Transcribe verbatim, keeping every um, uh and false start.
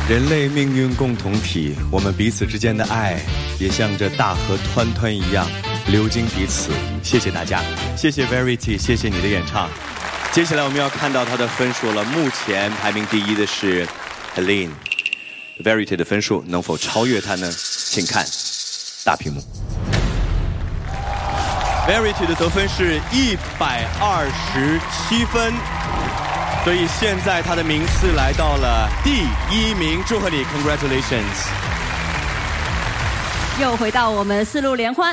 人类命运共同体，我们彼此之间的爱也像这大河湍湍一样流经彼此。谢谢大家，谢谢 Verity， 谢谢你的演唱。接下来我们要看到他的分数了，目前排名第一的是 Helene。Verity 的分数能否超越他呢？请看大屏幕。Verity 的得分是一百二十七分。所以现在他的名次来到了第一名，祝贺你 ，Congratulations！ 又回到我们四路联欢。